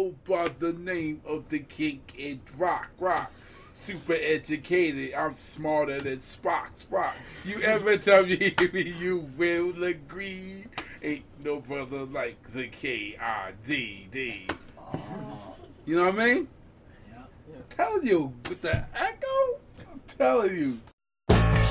go by the name of the king in rock. Super educated, I'm smarter than Spock. You ever tell me you will agree? Ain't no brother like the K-I-D-D. You know what I mean? Yeah. I'm telling you, with the echo, I'm telling you.